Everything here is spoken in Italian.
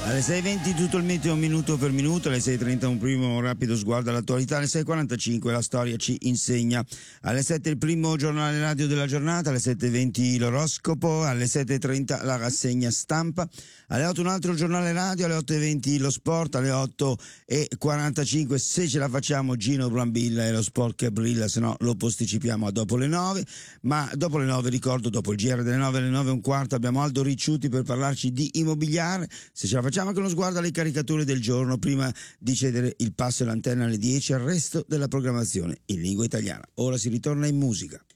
Alle 6.20 tutto il meteo minuto per minuto, alle 6.30 un primo rapido sguardo all'attualità, alle 6.45 la storia ci insegna, alle 7 il primo giornale radio della giornata, alle 7.20 l'oroscopo, alle 7.30 la rassegna stampa, alle 8 un altro giornale radio, alle 8.20 lo sport, alle 8.45 se ce la facciamo Gino Brambilla e lo sport che brilla, se no lo posticipiamo a dopo le 9, ma dopo le 9 ricordo, dopo il GR delle 9 alle 9.15 abbiamo Aldo Ricciuti per parlarci di immobiliare, se ce la facciamo anche uno sguardo alle caricature del giorno prima di cedere il passo e l'antenna alle 10 al resto della programmazione in lingua italiana. Ora si ritorna in musica.